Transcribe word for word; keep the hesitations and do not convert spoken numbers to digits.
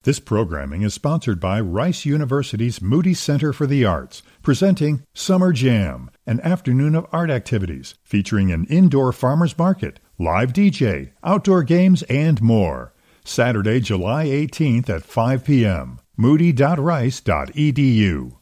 This programming is sponsored by Rice University's Moody Center for the Arts, presenting Summer Jam, an afternoon of art activities featuring an indoor farmers market, live D J, outdoor games, and more. Saturday, July eighteenth at five p.m. moody dot rice dot e d u.